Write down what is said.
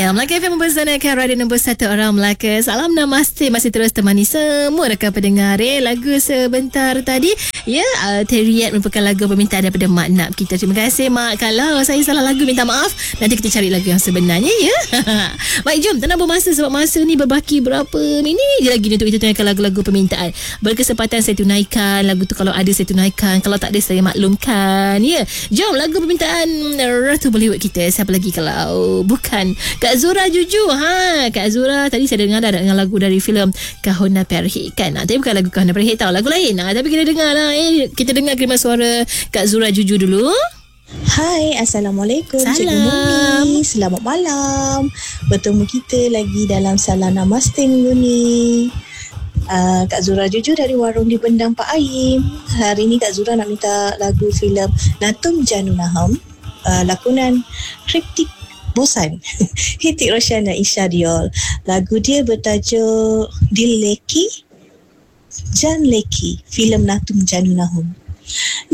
Melaka FM mempersanakan radio nombor 1 orang Melaka. Salam namaste, masih terus temani semua rakan pendengar. Lagu sebentar tadi, Teriak merupakan lagu permintaan daripada Mak Nap kita. Terima kasih Mak. Kalau saya salah lagu, minta maaf. Nanti kita cari lagu yang sebenarnya, ya. Baik, jom tanah bermasa sebab masa ni berbaki berapa minit je lagi untuk kita tunaikan lagu-lagu permintaan. Berkesempatan saya tunaikan lagu tu, kalau ada saya tunaikan, kalau tak ada saya maklumkan, ya. Jom lagu permintaan Ratu Bollywood kita. Siapa lagi kalau bukan Kak Zura Juju. Kak Zura tadi saya dengar dah dengan lagu dari filem Kahuna Perhik kan. Tapi bukan lagu Kahuna Perhik tau, lagu lain. Tapi kita dengar lah. Kita dengar kiriman suara Kak Zura Juju dulu. Hai, Assalamualaikum. Salam. Cikgu Mumi, selamat malam. Bertemu kita lagi dalam Salam Namaste minggu ni. Kak Zura Juju dari Warung di Bendang Pak Aim. Hari ni Kak Zura nak minta lagu filem Natum Janunaham, lakonan Kriptik Bosan Hitik Roshan dan Isha Diol. Lagu dia bertajuk Dil Leki Jan Leki, filem Natum Janunahum.